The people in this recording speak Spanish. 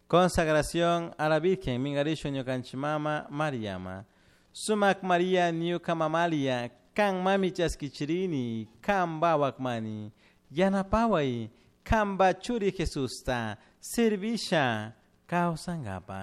Consagración a la Virgen, mingarisho ñocanchimama Mariama. Sumak María Niukamamalia, kan mami chaskichirini, kan bawakmani, yanapawai, kan bachuri Jesús ta, servisha, kausangapa.